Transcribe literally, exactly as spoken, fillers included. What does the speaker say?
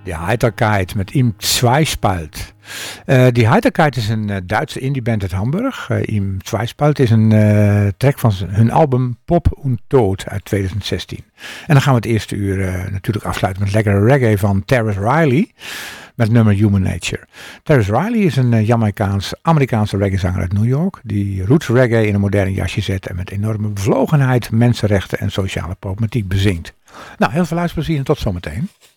Die Heiterkeit met Im Zweispalt. Uh, die Heiterkeit is een uh, Duitse indieband uit Hamburg. Uh, Im Zweispalt is een uh, track van hun album Pop und Tod uit twintig zestien. En dan gaan we het eerste uur uh, natuurlijk afsluiten met lekkere reggae van Terrence Riley. Met het nummer Human Nature. Terrence Riley is een uh, Jamaicaans-Amerikaanse reggaezanger uit New York. Die roots reggae in een modern jasje zet en met enorme bevlogenheid mensenrechten en sociale problematiek bezingt. Nou, heel veel luisterplezier en tot zometeen.